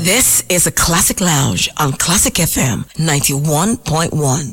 This is a Classic Lounge on Classic FM 91.1.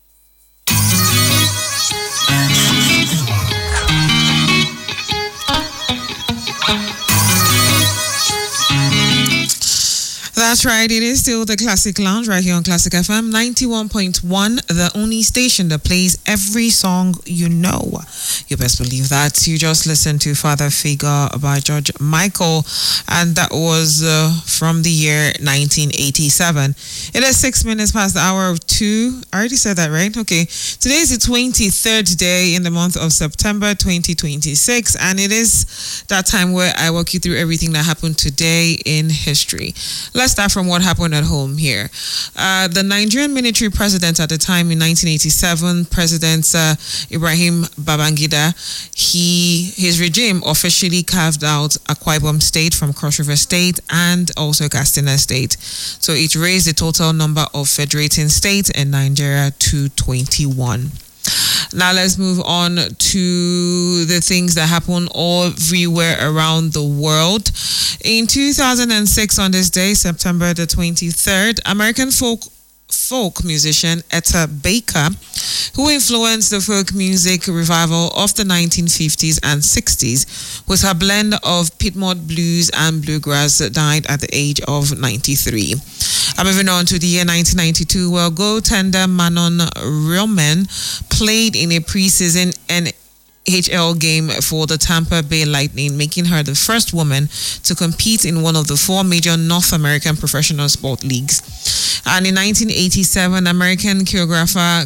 That's right. It is still the Classic Lounge right here on Classic FM 91.1, the only station that plays every song you know. You best believe that. You just listened to Father Figure by George Michael, and that was from the year 1987. It is 6 minutes past the hour of 2. I already said that, right? Okay. Today is the 23rd day in the month of September 2026, and it is that time where I walk you through everything that happened today in history. Let's start from what happened at home here. The Nigerian military president at the time in 1987, President Ibrahim Babangida, his regime officially carved out Akwa Ibom State from Cross River State and also Katsina State. So it raised the total number of federating states in Nigeria to 21. Now let's move on to the things that happen everywhere around the world. In 2006, on this day, September the 23rd, American folk musician Etta Baker, who influenced the folk music revival of the 1950s and 60s with her blend of Piedmont blues and bluegrass, died at the age of 93. Moving on to the year 1992, where goaltender Manon Rheaume played in a preseason NHL game for the Tampa Bay Lightning, making her the first woman to compete in one of the 4 major North American professional sport leagues. And in 1987, American choreographer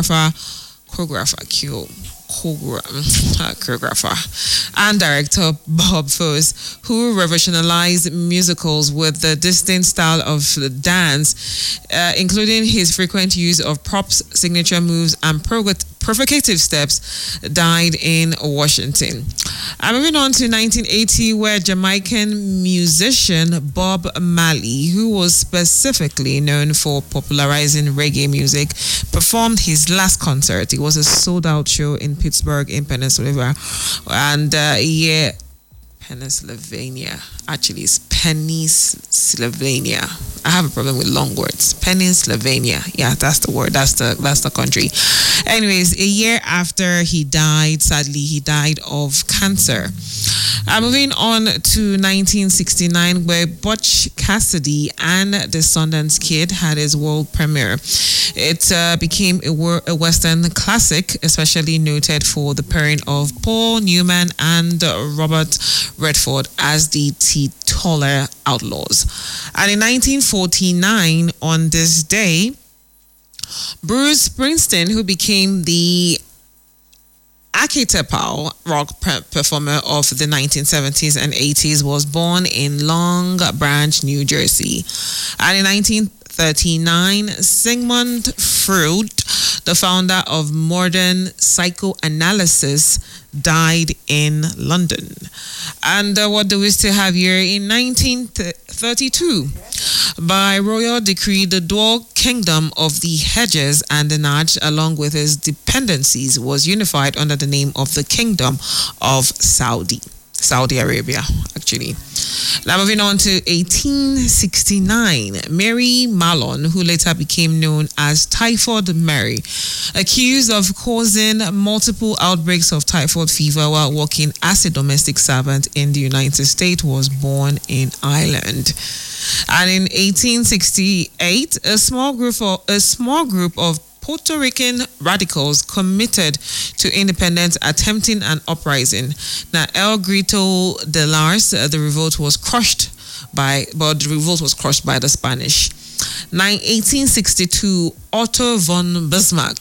and director Bob Fosse, who revolutionized musicals with the distinct style of dance, including his frequent use of props, signature moves, and provocative steps, died in Washington. And moving on to 1980, where Jamaican musician Bob Marley, who was specifically known for popularizing reggae music, performed his last concert. It was a sold-out show in Pittsburgh in Pennsylvania. And Pennsylvania. Actually, it's Pennsylvania. I have a problem with long words. Pennsylvania. Yeah, that's the word. That's the country. Anyways, a year after he died, sadly, he died of cancer. Moving on to 1969, where Butch Cassidy and the Sundance Kid had his world premiere. It became a Western classic, especially noted for the pairing of Paul Newman and Robert Redford as the titular outlaws. And in 1949, on this day, Bruce Springsteen, who became the archetypal rock performer of the 1970s and 80s, was born in Long Branch, New Jersey. And in 1939, Sigmund Freud, the founder of modern psychoanalysis, died in London. And what do we still have here? In 1932, by royal decree, the dual kingdom of the Hedges and the Najd, along with its dependencies, was unified under the name of the Kingdom of Saudi Arabia, actually. Now moving on to 1869, Mary Mallon, who later became known as Typhoid Mary, accused of causing multiple outbreaks of typhoid fever while working as a domestic servant in the United States, was born in Ireland. And in 1868, a small group of Puerto Rican radicals committed to independence, attempting an uprising. Now, El Grito de Lars, the revolt was crushed by the Spanish. 1862, Otto von Bismarck,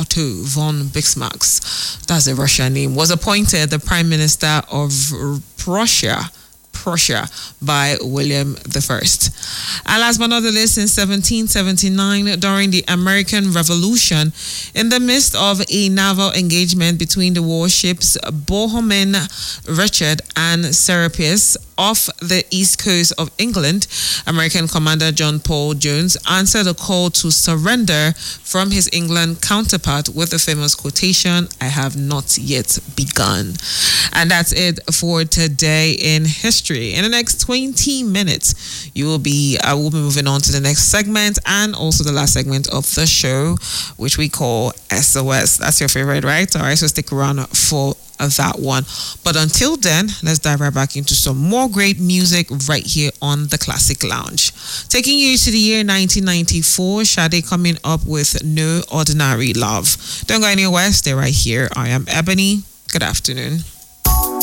that's a Russian name, was appointed the Prime Minister of Prussia by William I. And last but not the least, in 1779, during the American Revolution, in the midst of a naval engagement between the warships Bohemian Richard and Serapis off the east coast of England, American Commander John Paul Jones answered a call to surrender from his England counterpart with the famous quotation, "I have not yet begun." And that's it for today in history. history. In the next 20 minutes, we'll be moving on to the next segment and also the last segment of the show, which we call SOS. That's your favorite, right? All right, so stick around for that one. But until then, let's dive right back into some more great music right here on the Classic Lounge. Taking you to the year 1994, Sade coming up with No Ordinary Love. Don't go anywhere, stay right here. I am Ebony. Good afternoon.